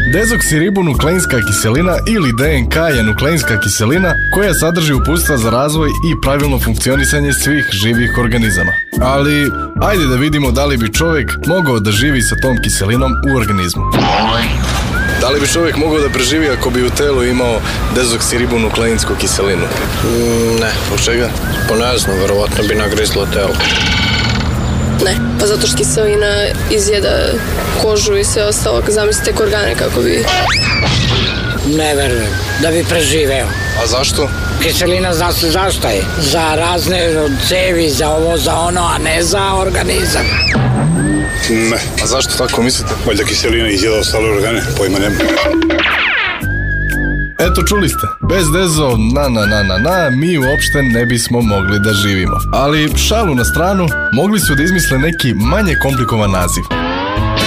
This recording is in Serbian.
Dezoksiribonukleinska kiselina ili DNK je nukleinska kiselina koja sadrži uputstva za razvoj i pravilno funkcionisanje svih živih organizama. Ali, ajde da vidimo da li bi čovjek mogao da živi sa tom kiselinom u organizmu. Da li bi čovjek mogao da preživi ako bi u telu imao dezoksiribonukleinsku kiselinu? Ne. Od čega? Pa ne znam, verovatno bi nagrizlo telo. Ne, pa zato što kiselina izjeda kožu i sve ostalo. Zamislite organe kako bi... Ne verujem da bi preživeo. A zašto? Kiselina zna se zašto je. Za razne cevi, za ovo, za ono, a ne za organizam. Ne. A zašto tako mislite? Valjda kiselina izjeda ostale organe, pojma nema. Eto, čuli ste, bez dezo, mi uopšte ne bismo mogli da živimo. Ali šalu na stranu, mogli su da izmisle neki manje komplikovan naziv.